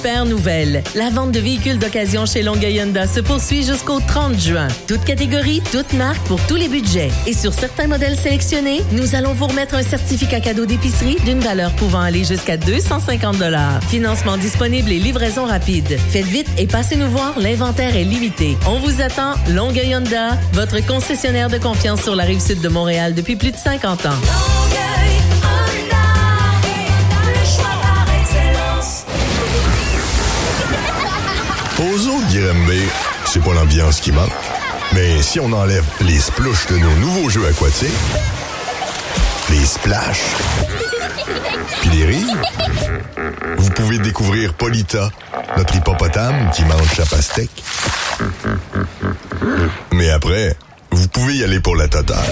super nouvelle. La vente de véhicules d'occasion chez Longueuil Honda se poursuit jusqu'au 30 juin. Toute catégorie, toute marque pour tous les budgets. Et sur certains modèles sélectionnés, nous allons vous remettre un certificat cadeau d'épicerie d'une valeur pouvant aller jusqu'à 250 $. Financement disponible et livraison rapide. Faites vite et passez nous voir, l'inventaire est limité. On vous attend, Longueuil Honda, votre concessionnaire de confiance sur la Rive-Sud de Montréal depuis plus de 50 ans. Longueuil Honda, le choix par excellence. Aux autres Granby, c'est pas l'ambiance qui manque. Mais si on enlève les splouches de nos nouveaux jeux aquatiques, les splash, puis les rires, vous pouvez découvrir Polita, notre hippopotame qui mange sa pastèque. Mais après, vous pouvez y aller pour la totale.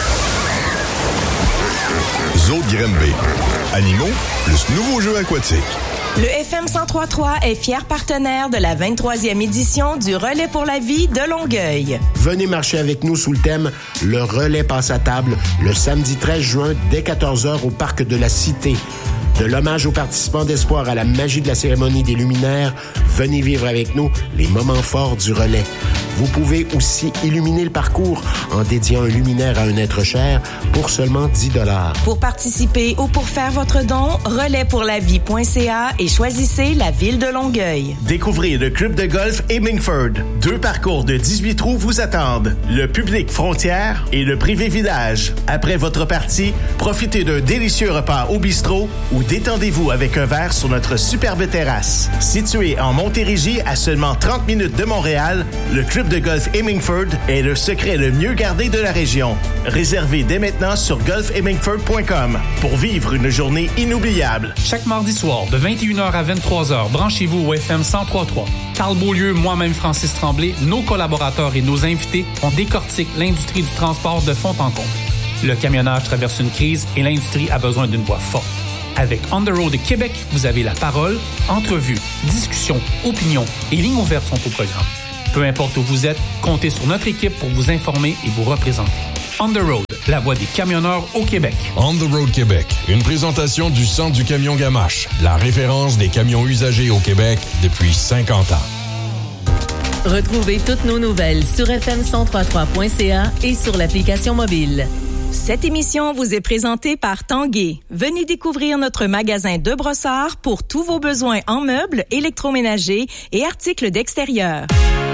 Zoo de Granby. Animaux plus nouveaux jeux aquatiques. Le FM 103.3 est fier partenaire de la 23e édition du Relais pour la vie de Longueuil. Venez marcher avec nous sous le thème « Le relais passe à table » le samedi 13 juin dès 14h au Parc de la Cité. De l'hommage aux participants d'Espoir à la magie de la cérémonie des luminaires, venez vivre avec nous les moments forts du relais. Vous pouvez aussi illuminer le parcours en dédiant un luminaire à un être cher pour seulement 10 $. Pour participer ou pour faire votre don, relaispourlavie.ca et choisissez la ville de Longueuil. Découvrez le club de golf Hemingford. 2 parcours de 18 trous vous attendent. Le public frontière et le privé village. Après votre partie, profitez d'un délicieux repas au bistrot ou détendez-vous avec un verre sur notre superbe terrasse. Situé en Montérégie à seulement 30 minutes de Montréal, le club de golf Hemingford est le secret le mieux gardé de la région. Réservez dès maintenant sur golfhemingford.com pour vivre une journée inoubliable. Chaque mardi soir, de 21h à 23h, branchez-vous au FM 103.3. Carl Beaulieu, moi-même Francis Tremblay, nos collaborateurs et nos invités, on décortique l'industrie du transport de fond en comble. Le camionnage traverse une crise et l'industrie a besoin d'une voix forte. Avec On the Road Québec, vous avez la parole, entrevues, discussions, opinions et lignes ouvertes sont au programme. Peu importe où vous êtes, comptez sur notre équipe pour vous informer et vous représenter. On the Road, la voix des camionneurs au Québec. On the Road Québec, une présentation du Centre du camion Gamache, la référence des camions usagés au Québec depuis 50 ans. Retrouvez toutes nos nouvelles sur fm1033.ca et sur l'application mobile. Cette émission vous est présentée par Tanguay. Venez découvrir notre magasin de brossards pour tous vos besoins en meubles, électroménagers et articles d'extérieur.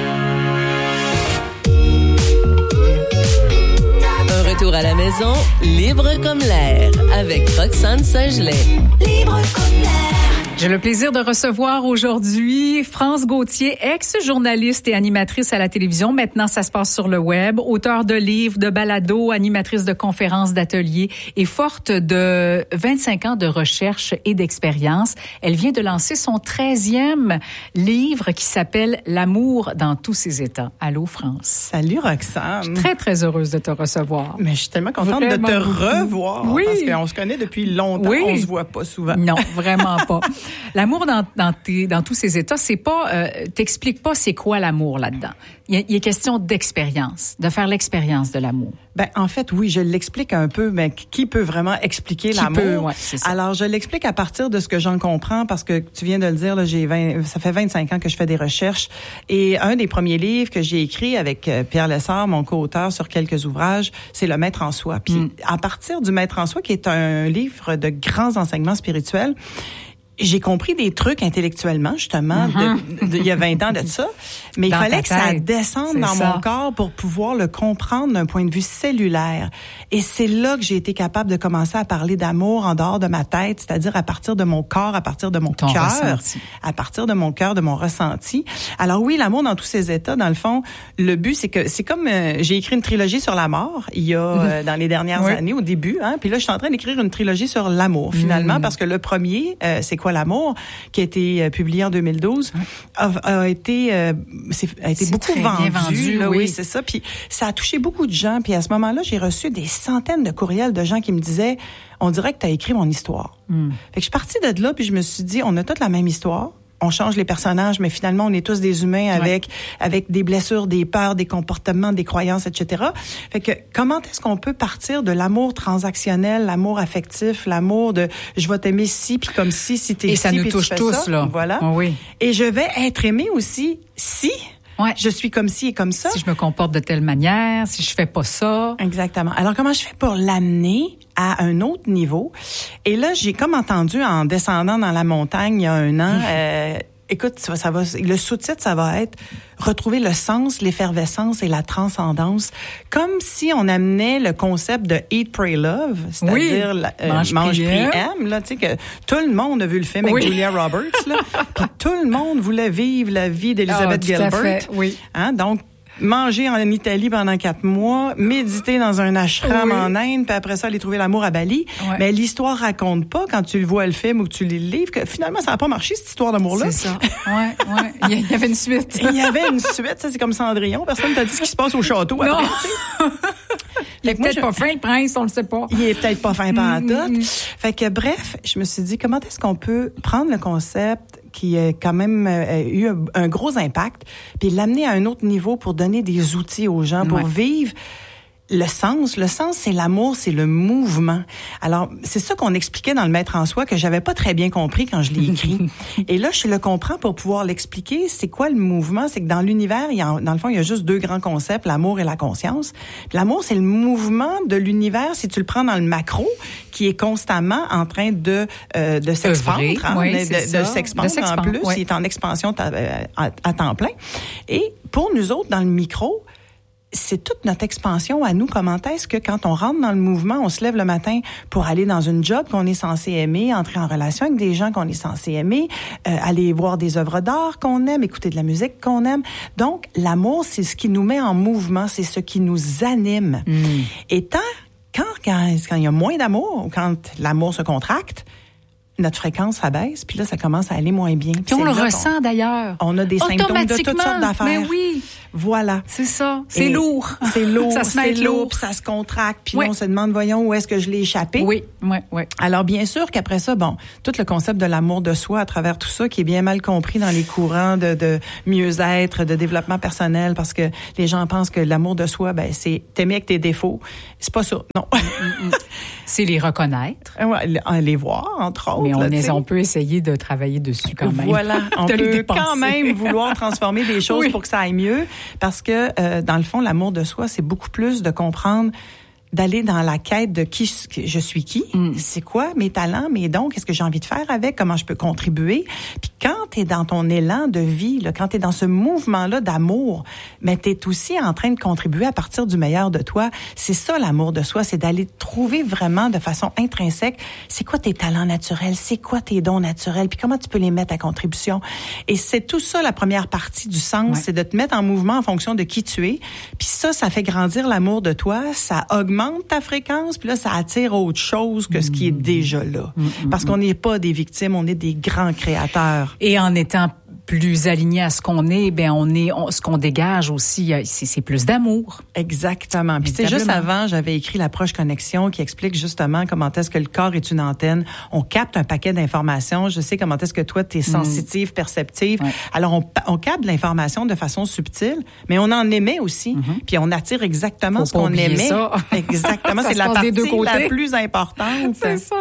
Un retour à la maison, libre comme l'air, avec Roxane Saint-Gelais. Libre comme l'air. J'ai le plaisir de recevoir aujourd'hui France Gauthier, ex-journaliste et animatrice à la télévision. Maintenant, ça se passe sur le web. Auteure de livres, de balados, animatrice de conférences, d'ateliers et forte de 25 ans de recherche et d'expérience. Elle vient de lancer son 13e livre qui s'appelle « L'amour dans tous ses états ». Allô, France. Salut, Roxane. Je suis très, très heureuse de te recevoir. Mais je suis tellement contente Vraiment de te revoir. Oui. Parce qu'on se connaît depuis longtemps. Oui. On se voit pas souvent. Non, vraiment pas. L'amour dans tous ces états, c'est pas, t'expliques pas c'est quoi l'amour là-dedans. Il est question d'expérience, de faire l'expérience de l'amour. Ben, en fait, oui, je l'explique un peu, mais qui peut vraiment expliquer l'amour? Ouais, c'est ça. Alors, je l'explique à partir de ce que j'en comprends, parce que tu viens de le dire, là, ça fait 25 ans que je fais des recherches. Et un des premiers livres que j'ai écrit avec Pierre Lessard, mon co-auteur sur quelques ouvrages, c'est Le Maître en soi. Puis, à partir du Maître en soi, qui est un livre de grands enseignements spirituels, j'ai compris des trucs intellectuellement, justement, il y a 20 ans de ça, mais il fallait que ça descende dans mon corps pour pouvoir le comprendre d'un point de vue cellulaire. Et c'est là que j'ai été capable de commencer à parler d'amour en dehors de ma tête, c'est-à-dire à partir de mon corps, à partir de mon cœur, à partir de mon cœur, de mon ressenti. Alors oui, l'amour dans tous ses états, dans le fond, le but, c'est que c'est comme j'ai écrit une trilogie sur la mort il y a dans les dernières années, au début, puis là je suis en train d'écrire une trilogie sur l'amour finalement, parce que le premier, c'est quoi l'amour, qui a été publié en 2012, a été beaucoup vendu. Là, oui, c'est ça. Puis ça a touché beaucoup de gens. Puis à ce moment-là, j'ai reçu des centaines de courriels de gens qui me disaient, on dirait que tu as écrit mon histoire. Fait que je suis partie de là, puis je me suis dit, on a toute la même histoire. on change les personnages, mais finalement, on est tous des humains avec des blessures, des peurs, des comportements, des croyances, etc. Fait que comment est-ce qu'on peut partir de l'amour transactionnel, l'amour affectif, l'amour de je vais t'aimer si puis comme si t'es et si ça nous puis touche tu fais tous ça. là. Voilà. Oh, oui. Et je vais être aimé aussi si je suis comme ci et comme ça. Si je me comporte de telle manière, si je fais pas ça. Exactement. Alors, comment je fais pour l'amener à un autre niveau? Et là, j'ai comme entendu en descendant dans la montagne il y a un an, écoute, ça va, le sous-titre, ça va être retrouver le sens, l'effervescence et la transcendance, comme si on amenait le concept de Eat, Pray, Love, c'est-à-dire mange, prie, aime, là, tu sais que tout le monde a vu le film avec Julia Roberts, là, puis tout le monde voulait vivre la vie d'Elizabeth Gilbert. Oui. Hein, donc manger en Italie pendant 4 mois, méditer dans un ashram en Inde, puis après ça, aller trouver l'amour à Bali. Ouais. Mais l'histoire raconte pas, quand tu le vois le film ou que tu lis le livre, que finalement, ça n'a pas marché, cette histoire d'amour-là. C'est ça. Ouais. Il y avait une suite. Il y avait une suite, ça, c'est comme Cendrillon. Personne t'a dit ce qui se passe au château après, tu sais. Il est peut-être pas fin, le prince, on le sait pas. Il est peut-être pas fin pantoute. Fait que bref, je me suis dit, comment est-ce qu'on peut prendre le concept qui a quand même eu un gros impact, puis l'amener à un autre niveau pour donner des outils aux gens pour vivre le sens. Le sens, c'est l'amour, c'est le mouvement. Alors, c'est ça qu'on expliquait dans le Maître en soi que j'avais pas très bien compris quand je l'ai écrit. Et là, je le comprends pour pouvoir l'expliquer. C'est quoi le mouvement? C'est que dans l'univers, dans le fond, il y a juste 2 grands concepts, l'amour et la conscience. Puis l'amour, c'est le mouvement de l'univers, si tu le prends dans le macro, qui est constamment en train de s'expandre, de s'expandre en plus. Il est en expansion à temps plein. Et pour nous autres, dans le micro, c'est toute notre expansion à nous. Comment est-ce que quand on rentre dans le mouvement, on se lève le matin pour aller dans une job qu'on est censé aimer, entrer en relation avec des gens qu'on est censé aimer, aller voir des œuvres d'art qu'on aime, écouter de la musique qu'on aime. Donc, l'amour, c'est ce qui nous met en mouvement, c'est ce qui nous anime. Et quand il y a moins d'amour, quand l'amour se contracte, notre fréquence s'abaisse, puis là, ça commence à aller moins bien. Puis on le ressent d'ailleurs. On a des symptômes de toutes sortes d'affaires. Mais oui. Voilà. C'est ça. C'est lourd. C'est lourd. Ça se met lourd. Puis ça se contracte. Puis on se demande, voyons, où est-ce que je l'ai échappé? Oui. Alors, bien sûr qu'après ça, tout le concept de l'amour de soi à travers tout ça, qui est bien mal compris dans les courants de mieux-être, de développement personnel, parce que les gens pensent que l'amour de soi, c'est t'aimer avec tes défauts. C'est pas ça. Non. C'est les reconnaître. Les voir, entre autres. Mais on peut essayer de travailler dessus quand même. Voilà. On peut quand même vouloir transformer des choses pour que ça aille mieux. Parce que, dans le fond, l'amour de soi, c'est beaucoup plus de comprendre, d'aller dans la quête de je suis qui, c'est quoi mes talents, mes dons, qu'est-ce que j'ai envie de faire avec, comment je peux contribuer. Puis quand tu es dans ton élan de vie, là, quand tu es dans ce mouvement-là d'amour, mais tu es aussi en train de contribuer à partir du meilleur de toi. C'est ça l'amour de soi, c'est d'aller trouver vraiment de façon intrinsèque, c'est quoi tes talents naturels, c'est quoi tes dons naturels, puis comment tu peux les mettre à contribution. Et c'est tout ça la première partie du sens, c'est de te mettre en mouvement en fonction de qui tu es. Puis ça fait grandir l'amour de toi, ça augmente ta fréquence, puis là, ça attire autre chose que ce qui est déjà là. Parce qu'on n'est pas des victimes, on est des grands créateurs. Et en étant plus aligné à ce qu'on est, ce qu'on dégage aussi, c'est plus d'amour. Exactement. Puis c'est juste avant, j'avais écrit l'approche connexion qui explique justement comment est-ce que le corps est une antenne. On capte un paquet d'informations. Je sais comment est-ce que toi, t'es sensitive, perceptive. Ouais. Alors, on capte l'information de façon subtile, mais on en émet aussi. Puis on attire exactement ce qu'on émet. Ça. Exactement. C'est la partie la plus importante. C'est ça.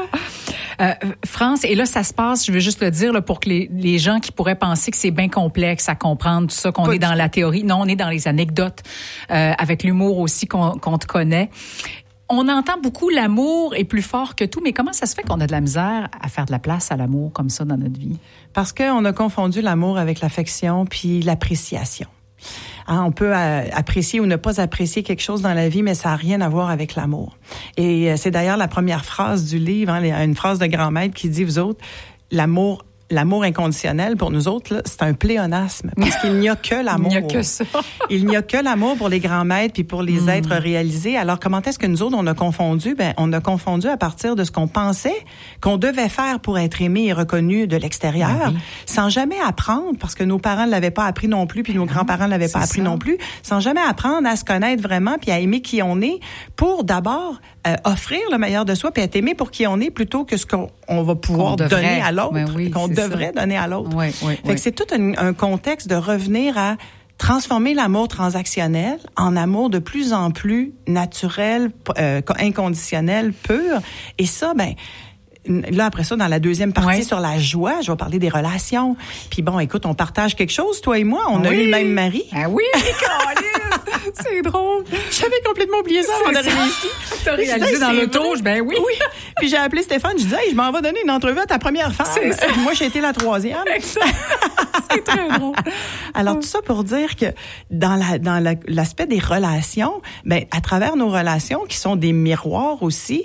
France, et là, ça se passe, je veux juste le dire, là, pour que les gens qui pourraient penser que c'est bien complexe à comprendre tout ça, qu'on est dans la théorie. Non, on est dans les anecdotes, avec l'humour aussi qu'on te connaît. On entend beaucoup l'amour est plus fort que tout, mais comment ça se fait qu'on a de la misère à faire de la place à l'amour comme ça dans notre vie? Parce qu'on a confondu l'amour avec l'affection puis l'appréciation. On peut apprécier ou ne pas apprécier quelque chose dans la vie, mais ça n'a rien à voir avec l'amour. Et c'est d'ailleurs la première phrase du livre, une phrase de grand maître qui dit, vous autres, l'amour inconditionnel, pour nous autres, là, c'est un pléonasme. Parce qu'il n'y a que l'amour. Il n'y a que ça. Il n'y a que l'amour pour les grands maîtres puis pour les êtres réalisés. Alors, comment est-ce que nous autres, on a confondu? On a confondu à partir de ce qu'on pensait qu'on devait faire pour être aimé et reconnu de l'extérieur, sans jamais apprendre, parce que nos parents ne l'avaient pas appris non plus, puis nos grands-parents ne l'avaient pas appris non plus, sans jamais apprendre à se connaître vraiment puis à aimer qui on est, pour d'abord offrir le meilleur de soi puis être aimé pour qui on est, plutôt que ce qu'on va pouvoir donner à l'autre, qu'on devrait donner à l'autre. Oui, Fait que c'est tout un contexte de revenir à transformer l'amour transactionnel en amour de plus en plus naturel, inconditionnel, pur. Et ça, ben, là, après ça, dans la deuxième partie sur la joie, je vais parler des relations. Puis bon, écoute, on partage quelque chose, toi et moi. On a eu le même mari. Ah oui, c'est drôle. J'avais complètement oublié ça avant d'arriver ici. T'as réalisé dans l'auto, ben oui. Puis j'ai appelé Stéphane, je disais, hey, je m'en vais donner une entrevue à ta première femme. C'est ça. Moi, j'ai été la troisième. C'est très drôle. Alors, tout ça pour dire que dans l'aspect des relations, ben, à travers nos relations, qui sont des miroirs aussi,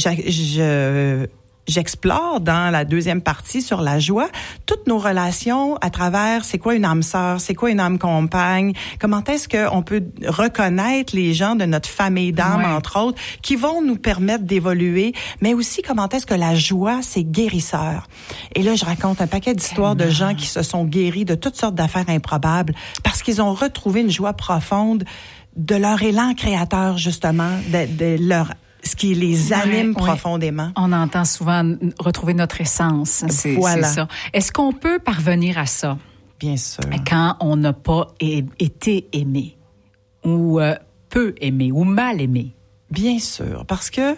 j'explore dans la deuxième partie sur la joie toutes nos relations à travers c'est quoi une âme sœur, c'est quoi une âme compagne, comment est-ce qu'on peut reconnaître les gens de notre famille d'âme, entre autres, qui vont nous permettre d'évoluer, mais aussi comment est-ce que la joie, c'est guérisseur. Et là, je raconte un paquet d'histoires de gens qui se sont guéris de toutes sortes d'affaires improbables parce qu'ils ont retrouvé une joie profonde de leur élan créateur, justement, de leur ce qui les anime profondément. On entend souvent retrouver notre essence. C'est ça. Est-ce qu'on peut parvenir à ça? Bien sûr. Quand on n'a pas été aimé ou peu aimé ou mal aimé? Bien sûr, parce que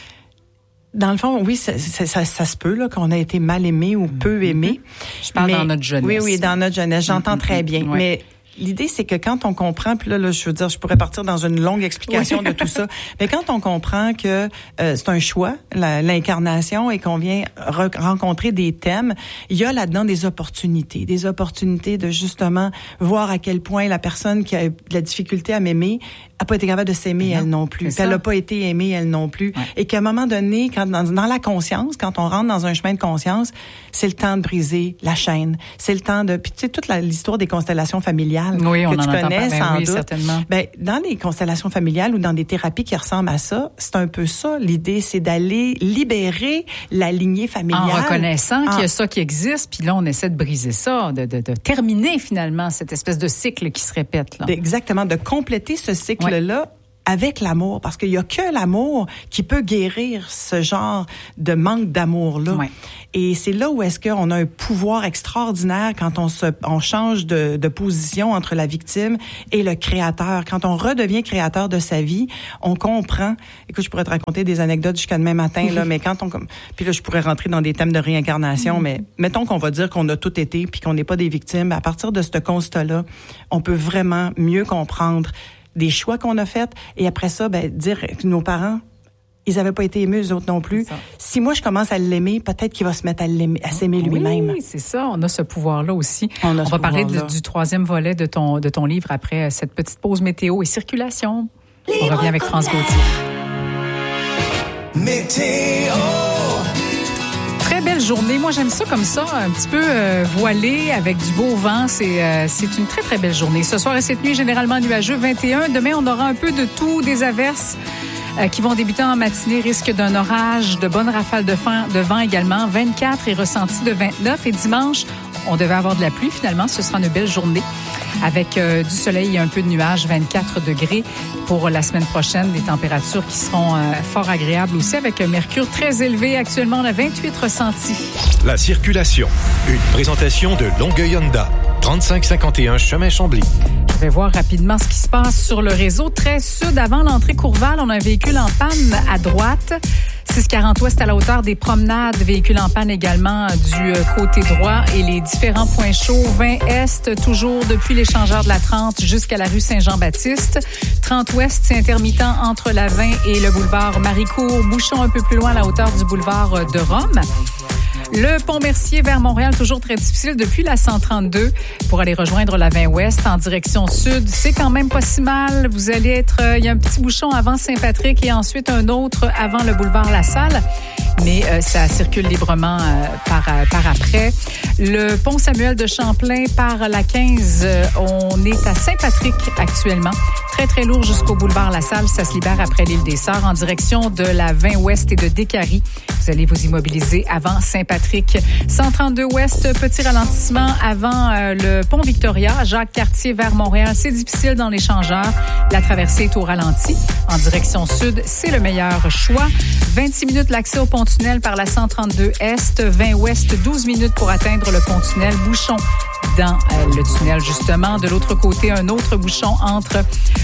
dans le fond, oui, ça se peut là qu'on a été mal aimé ou peu aimé. Je parle dans notre jeunesse. Oui, dans notre jeunesse. J'entends très bien. Ouais. Mais l'idée, c'est que quand on comprend, puis là, je veux dire, je pourrais partir dans une longue explication de tout ça, mais quand on comprend que c'est un choix, l'incarnation, et qu'on vient rencontrer des thèmes, il y a là-dedans des opportunités de justement voir à quel point la personne qui a de la difficulté à m'aimer a pas été capable de s'aimer, elle non plus. Elle n'a pas été aimée, elle non plus. Ouais. Et qu'à un moment donné, quand dans la conscience, quand on rentre dans un chemin de conscience, c'est le temps de briser la chaîne. C'est le temps de... Puis tu sais, toute l'histoire des constellations familiales que tu connais sans doute. Certainement. Ben, dans les constellations familiales ou dans des thérapies qui ressemblent à ça, c'est un peu ça. L'idée, c'est d'aller libérer la lignée familiale. En reconnaissant qu'il y a ça qui existe, puis là, on essaie de briser ça, de terminer finalement cette espèce de cycle qui se répète. Là. Exactement, de compléter ce cycle-là avec l'amour, parce qu'il y a que l'amour qui peut guérir ce genre de manque d'amour-là. Ouais. Et c'est là où est-ce qu'on a un pouvoir extraordinaire quand on change de position entre la victime et le créateur. Quand on redevient créateur de sa vie, on comprend. Écoute, je pourrais te raconter des anecdotes jusqu'à demain matin, là, mais puis là, je pourrais rentrer dans des thèmes de réincarnation, mais mettons qu'on va dire qu'on a tout été puis qu'on n'est pas des victimes. À partir de ce constat-là, on peut vraiment mieux comprendre des choix qu'on a faits, et après ça, dire que nos parents, ils n'avaient pas été émus, eux autres non plus. Si moi, je commence à l'aimer, peut-être qu'il va se mettre à s'aimer lui-même. Oui, c'est ça. On a ce pouvoir-là aussi. On va parler du troisième volet de ton livre après cette petite pause météo et circulation. On revient avec France Gauthier. Météo. Très belle journée. Moi, j'aime ça comme ça, un petit peu voilé avec du beau vent. C'est une très, très belle journée. Ce soir et cette nuit, généralement nuageux, 21. Demain, on aura un peu de tout, des averses qui vont débuter en matinée, risque d'un orage, de bonnes rafales de vent également, 24 et ressenti de 29. Et dimanche, on devait avoir de la pluie. Finalement, ce sera une belle journée avec du soleil et un peu de nuages, 24 degrés pour la semaine prochaine. Des températures qui seront fort agréables aussi avec un mercure très élevé. Actuellement, on a 28 ressentis. La circulation. Une présentation de Longueuil Honda. 3551 chemin Chambly. Je vais voir rapidement ce qui se passe sur le réseau. Très sud, avant l'entrée Courval, on a un véhicule en panne à droite. 640 ouest à la hauteur des promenades, véhicule en panne également du côté droit, et les différents points chauds. 20 est, toujours depuis l'échangeur de la 30 jusqu'à la rue Saint-Jean-Baptiste. 30 ouest, c'est intermittent entre la 20 et le boulevard Maricourt. Bouchon un peu plus loin à la hauteur du boulevard de Rome. Le pont Mercier vers Montréal, toujours très difficile depuis la 132 pour aller rejoindre la 20 ouest en direction sud. C'est quand même pas si mal. Vous allez être, il y a un petit bouchon avant Saint-Patrick et ensuite un autre avant le boulevard La Salle. Mais ça circule librement par après. Le pont Samuel de Champlain par la 15, on est à Saint-Patrick actuellement. Très, très lourd jusqu'au boulevard La Salle. Ça se libère après l'île des Sœurs en direction de la 20 Ouest et de Décarie. Vous allez vous immobiliser avant Saint-Patrick. 132 Ouest, petit ralentissement avant le pont Victoria. Jacques-Cartier vers Montréal. C'est difficile dans l'échangeur. La traversée est au ralenti. En direction sud, c'est le meilleur choix. 26 minutes l'accès au pont-tunnel par la 132 Est. 20 Ouest, 12 minutes pour atteindre le pont-tunnel. Bouchon dans le tunnel, justement. De l'autre côté, un autre bouchon entre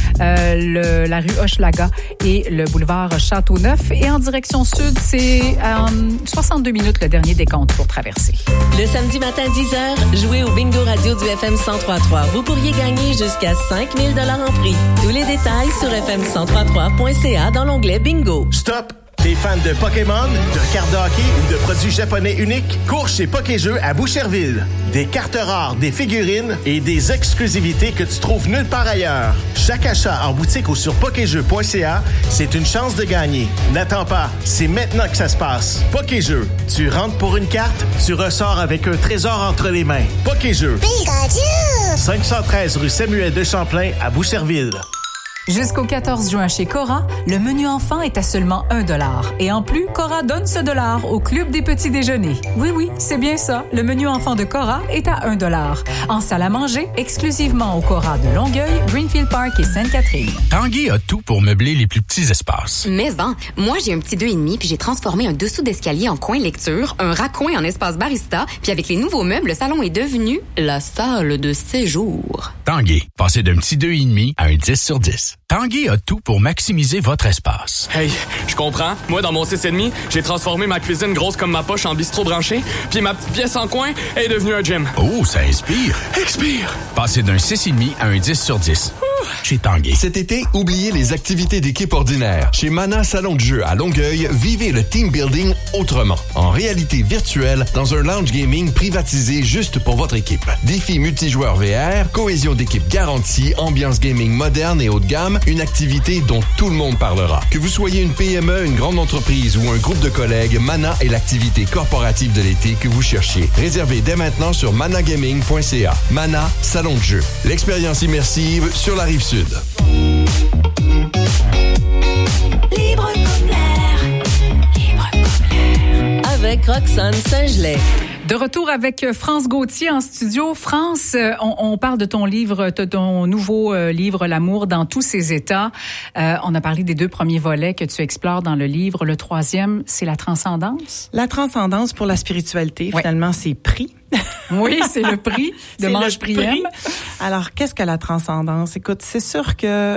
la rue Hochelaga et le boulevard Châteauneuf. Et en direction sud, c'est 62 minutes le dernier décompte pour traverser. Le samedi matin, 10h, jouez au Bingo Radio du FM 103.3. Vous pourriez gagner jusqu'à 5 000 $ en prix. Tous les détails sur fm1033.ca dans l'onglet Bingo. Stop! T'es fan de Pokémon, de cartes de hockey ou de produits japonais uniques? Cours chez Pokéjeux à Boucherville. Des cartes rares, des figurines et des exclusivités que tu trouves nulle part ailleurs. Chaque achat en boutique ou sur pokéjeux.ca, c'est une chance de gagner. N'attends pas, c'est maintenant que ça se passe. Pokéjeux, tu rentres pour une carte, tu ressors avec un trésor entre les mains. Pokéjeux. Pikachu! 513 rue Samuel de Champlain à Boucherville. Jusqu'au 14 juin chez Cora, le menu enfant est à seulement $1. Et en plus, Cora donne ce $, au Club des petits déjeuners. Oui, c'est bien ça. Le menu enfant de Cora est à $1. En salle à manger, exclusivement au Cora de Longueuil, Greenfield Park et Sainte-Catherine. Tanguy a tout pour meubler les plus petits espaces. Mais moi j'ai un petit 2,5 puis j'ai transformé un dessous d'escalier en coin lecture, un raccoin en espace barista, puis avec les nouveaux meubles, le salon est devenu la salle de séjour. Tanguy, passez d'un petit 2,5 à un 10 sur 10. Tanguy a tout pour maximiser votre espace. Hey, je comprends. Moi, dans mon 6,5, j'ai transformé ma cuisine grosse comme ma poche en bistrot branché, puis ma petite pièce en coin est devenue un gym. Oh, ça inspire. Expire. Passez d'un 6,5 à un 10 sur 10. Chez Tanguy. Cet été, oubliez les activités d'équipe ordinaires. Chez Mana Salon de jeu à Longueuil, vivez le team building autrement. En réalité virtuelle, dans un lounge gaming privatisé juste pour votre équipe. Défis multijoueurs VR, cohésion d'équipe garantie, ambiance gaming moderne et haut de gamme, une activité dont tout le monde parlera. Que vous soyez une PME, une grande entreprise ou un groupe de collègues, Mana est l'activité corporative de l'été que vous cherchiez. Réservez dès maintenant sur managaming.ca. Mana Salon de jeu. L'expérience immersive sur la Rive-Sud. Libre comme l'air. Libre comme l'air. Avec Roxane Saint-Gelais. De retour avec France Gauthier en studio. France, on parle de ton livre, de ton nouveau livre, L'amour dans tous ses états. On a parlé des 2 premiers volets que tu explores dans le livre. Le 3e, c'est la transcendance. La transcendance pour la spiritualité, finalement, c'est prix. Oui, c'est le prix de Mange Priem. Alors, qu'est-ce que la transcendance? Écoute, c'est sûr que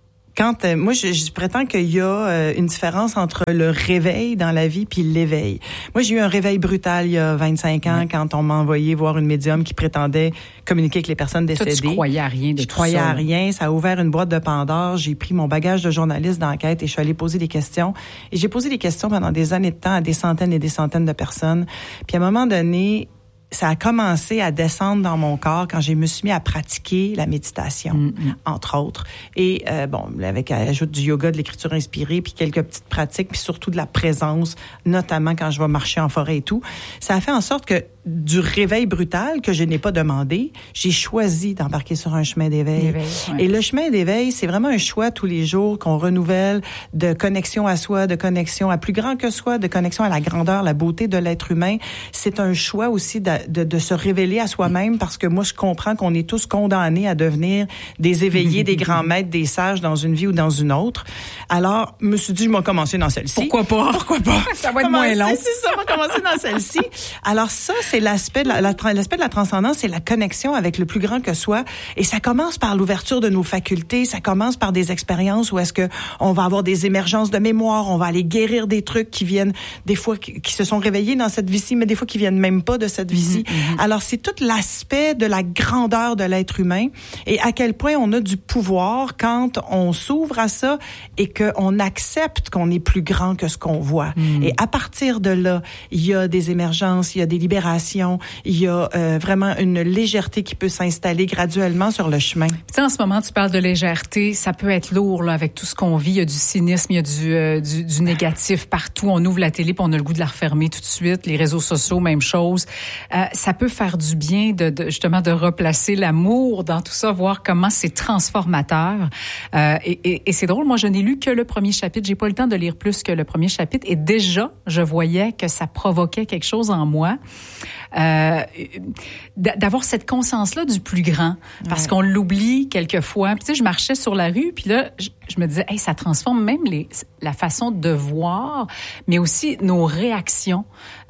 moi, je prétends qu'il y a une différence entre le réveil dans la vie puis l'éveil. Moi, j'ai eu un réveil brutal il y a 25 ans quand on m'a envoyé voir une médium qui prétendait communiquer avec les personnes décédées. Toi, tu croyais à rien de tout ça. Je croyais à rien. Ça a ouvert une boîte de Pandore. J'ai pris mon bagage de journaliste d'enquête et je suis allée poser des questions. Et j'ai posé des questions pendant des années de temps à des centaines et des centaines de personnes. Puis à un moment donné, ça a commencé à descendre dans mon corps quand je me suis mis à pratiquer la méditation, entre autres. Et avec l'ajout du yoga, de l'écriture inspirée, puis quelques petites pratiques, puis surtout de la présence, notamment quand je vais marcher en forêt et tout. Ça a fait en sorte que du réveil brutal que je n'ai pas demandé, j'ai choisi d'embarquer sur un chemin d'éveil. Et le chemin d'éveil, c'est vraiment un choix tous les jours qu'on renouvelle de connexion à soi, de connexion à plus grand que soi, de connexion à la grandeur, la beauté de l'être humain. C'est un choix aussi de se révéler à soi-même parce que moi, je comprends qu'on est tous condamnés à devenir des éveillés, des grands maîtres, des sages dans une vie ou dans une autre. Alors, je me suis dit, je vais commencer dans celle-ci. Pourquoi pas? Ça va être moins long. C'est ça, on va commencer dans celle-ci. Alors ça, c'est l'aspect de l'aspect de la transcendance, c'est la connexion avec le plus grand que soi. Et ça commence par l'ouverture de nos facultés. Ça commence par des expériences où est-ce que on va avoir des émergences de mémoire. On va aller guérir des trucs qui viennent, des fois, qui se sont réveillés dans cette vie-ci, mais des fois qui viennent même pas de cette vie-ci. Alors, c'est tout l'aspect de la grandeur de l'être humain et à quel point on a du pouvoir quand on s'ouvre à ça et qu'on accepte qu'on est plus grand que ce qu'on voit. Et à partir de là, il y a des émergences, il y a des libérations, il y a vraiment une légèreté qui peut s'installer graduellement sur le chemin. Tu sais, en ce moment, tu parles de légèreté, ça peut être lourd là, avec tout ce qu'on vit. Il y a du cynisme, il y a du négatif partout. On ouvre la télé puis on a le goût de la refermer tout de suite. Les réseaux sociaux, même chose. ça peut faire du bien justement de replacer l'amour dans tout ça, voir comment c'est transformateur. Et c'est drôle, moi je n'ai lu que le premier chapitre, j'ai pas eu le temps de lire plus que le premier chapitre et déjà je voyais que ça provoquait quelque chose en moi. D'avoir cette conscience-là du plus grand, parce qu'on l'oublie quelquefois. Puis, tu sais, je marchais sur la rue, puis là, je me disais, hey, ça transforme même la façon de voir, mais aussi nos réactions.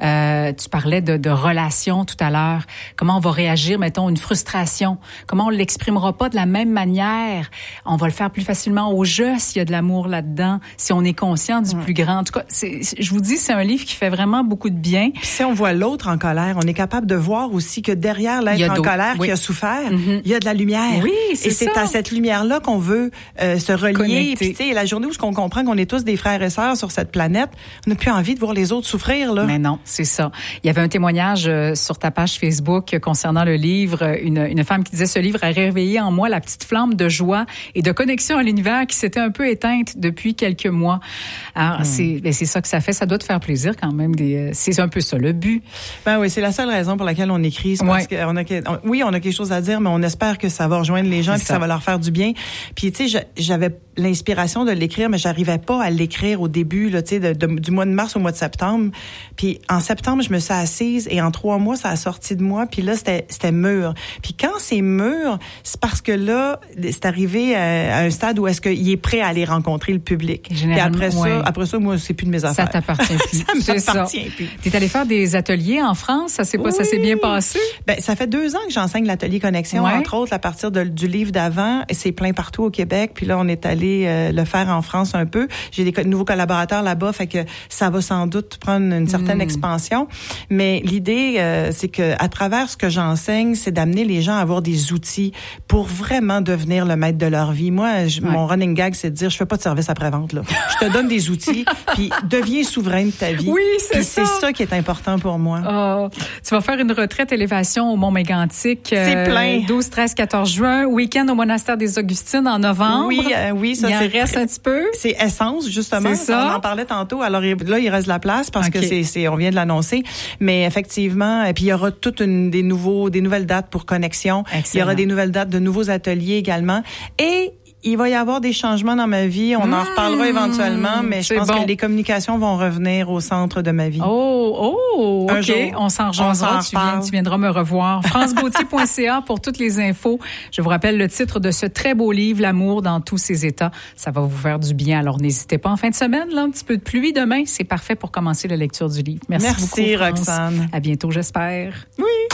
Tu parlais de relations tout à l'heure. Comment on va réagir, mettons, une frustration. Comment on l'exprimera pas de la même manière. On va le faire plus facilement au jeu s'il y a de l'amour là-dedans, si on est conscient du plus grand. En tout cas, je vous dis, c'est un livre qui fait vraiment beaucoup de bien. Puis si on voit l'autre en colère, on est capable de voir aussi que derrière l'être en colère qui a souffert, il y a de la lumière. Oui, c'est ça. Et c'est à cette lumière-là qu'on veut se relier. Puis tu sais, la journée où on comprend qu'on est tous des frères et sœurs sur cette planète, on n'a plus envie de voir les autres souffrir, là. Mais non, c'est ça. Il y avait un témoignage sur ta page Facebook concernant le livre. Une femme qui disait, ce livre a réveillé en moi la petite flamme de joie et de connexion à l'univers qui s'était un peu éteinte depuis quelques mois. Alors, c'est ça que ça fait. Ça doit te faire plaisir quand même. C'est un peu ça, le but. Ben oui, c'est la seule raison pour laquelle on écrit. C'est parce qu'on a quelque chose à dire, mais on espère que ça va rejoindre les gens et que ça va leur faire du bien. Puis, tu sais, j'avais l'inspiration de l'écrire, mais j'arrivais pas à l'écrire au début, là, tu sais, du mois de mars au mois de septembre. Puis, en septembre, je me suis assise et en 3 mois, ça a sorti de moi. Puis là, c'était mûr. Puis quand c'est mûr, c'est parce que là, c'est arrivé à un stade où est-ce qu'il est prêt à aller rencontrer le public. Généralement, puis après ça, moi, c'est plus de mes affaires. Ça t'appartient plus. Ça m'appartient plus. T'es allé faire des ateliers en France, ça s'est bien passé? Ben, ça fait 2 ans que j'enseigne l'atelier Connexion, entre autres, à partir du livre d'avant. Et c'est plein partout au Québec. Puis là, on est allé le faire en France un peu. J'ai des nouveaux collaborateurs là-bas, fait que ça va sans doute prendre une certaine expansion. Mais l'idée, c'est que à travers ce que j'enseigne, c'est d'amener les gens à avoir des outils pour vraiment devenir le maître de leur vie. Moi, mon running gag, c'est de dire, je fais pas de service après-vente, là. Je te donne des outils, puis deviens souverain de ta vie. Oui, c'est ça. C'est ça qui est important pour moi. Oh, tu vas faire une retraite élévation au Mont-Mégantic. C'est plein. 12, 13, 14 juin. Week-end au monastère des Augustines en novembre. Oui, ça, il en reste un petit peu. C'est Essence, justement. C'est ça. On en parlait tantôt. Alors là, il reste de la place parce que on vient de l'annoncer. Mais effectivement, et puis il y aura toutes des nouvelles dates pour Connexion. Excellent. Il y aura des nouvelles dates de nouveaux ateliers également. Et il va y avoir des changements dans ma vie. On en reparlera éventuellement, mais je pense que les communications vont revenir au centre de ma vie. OK. On s'en rejoindra. Tu viendras me revoir. francegauthier.ca pour toutes les infos. Je vous rappelle le titre de ce très beau livre, L'amour dans tous ses états. Ça va vous faire du bien. Alors, n'hésitez pas. En fin de semaine, là, un petit peu de pluie demain. C'est parfait pour commencer la lecture du livre. Merci beaucoup, France. Roxane. À bientôt, j'espère. Oui.